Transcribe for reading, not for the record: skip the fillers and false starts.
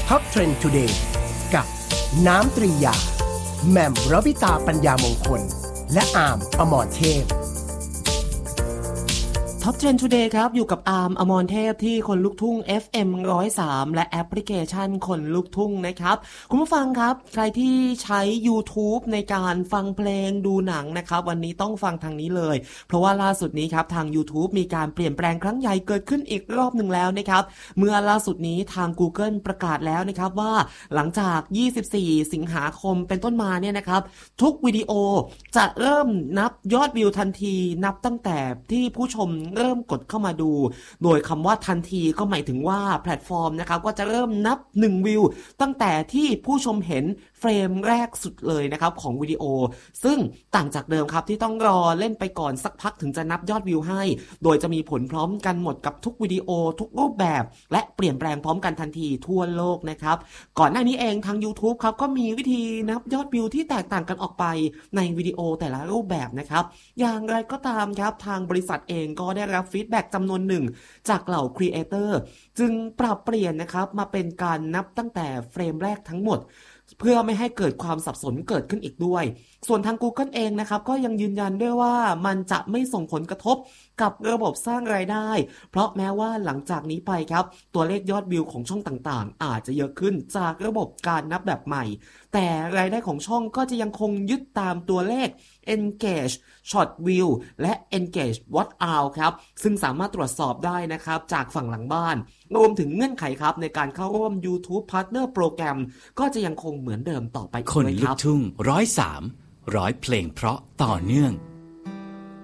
Top Trend Today กับน้ำตรียาแหม่มรวิตาปัญญามงคลและอาร์มอมรเทพ Top Trend Today ครับอยู่กับอาร์มอมรเทพที่คนลุกทุ่ง FM 103และแอปพลิเคชันคนลุกทุ่งนะครับคุณผู้ฟังครับใครที่ใช้ YouTube ในการฟังเพลงดูหนังนะครับวันนี้ต้องฟังทางนี้เลยเพราะว่าล่าสุดนี้ครับทาง YouTube มีการเปลี่ยนแปลงครั้งใหญ่เกิดขึ้นอีกรอบหนึ่งแล้วนะครับเมื่อล่าสุดนี้ทาง Google ประกาศแล้วนะครับว่าหลังจาก24สิงหาคมเป็นต้นมาเนี่ยนะครับทุกวิดีโอจะเริ่มนับยอดวิวทันทีนับตั้งแต่ที่ผู้ชมเริ่มกดเข้ามาดูโดยคำว่าทันทีก็หมายถึงว่าแพลตฟอร์มนะครับก็จะเริ่มนับ1วิวตั้งแต่ที่ผู้ชมเห็นเฟรมแรกสุดเลยนะครับของวิดีโอซึ่งต่างจากเดิมครับที่ต้องรอเล่นไปก่อนสักพักถึงจะนับยอดวิวให้โดยจะมีผลพร้อมกันหมดกับทุกวิดีโอทุกรูปแบบและเปลี่ยนแปลงพร้อมกันทันทีทั่วโลกนะครับก่อนหน้านี้เองทาง YouTube ครับก็มีวิธีนับยอดวิวที่แตกต่างกันออกไปในวิดีโอแต่ละรูปแบบนะครับอย่างไรก็ตามครับทางบริษัทเองก็ได้รับฟีดแบ็กจำนวนหนึ่งจากเหล่าครีเอเตอร์จึงปรับเปลี่ยนนะครับมาเป็นการนับตั้งแต่เฟรมแรกทั้งหมดเพื่อไม่ให้เกิดความสับสนเกิดขึ้นอีกด้วยส่วนทาง Google เองนะครับก็ยังยืนยันด้วยว่ามันจะไม่ส่งผลกระทบกับระบบสร้างรายได้เพราะแม้ว่าหลังจากนี้ไปครับตัวเลขยอดวิวของช่องต่างๆอาจจะเยอะขึ้นจากระบบการนับแบบใหม่แต่รายได้ของช่องก็จะยังคงยึดตามตัวเลข Engage Short View และ Engage Watch Hour ครับซึ่งสามารถตรวจสอบได้นะครับจากฝั่งหลังบ้านรวมถึงเงื่อนไขครับในการเข้าร่วม YouTube Partner Program ก็จะยังคงเหมือนเดิมต่อไปอีกด้วยครับคนลุกทุ่ง103 100เพลงเพราะต่อเนื่อง